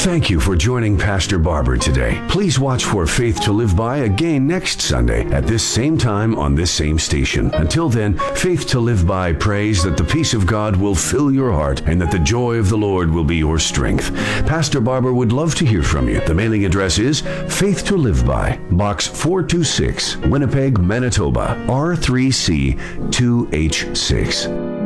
Thank you for joining Pastor Barber today. Please watch for Faith to Live By again next Sunday at this same time on this same station. Until then, Faith to Live By prays that the peace of God will fill your heart and that the joy of the Lord will be your strength. Pastor Barber would love to hear from you. The mailing address is Faith to Live By, Box 426, Winnipeg, Manitoba, R3C 2H6.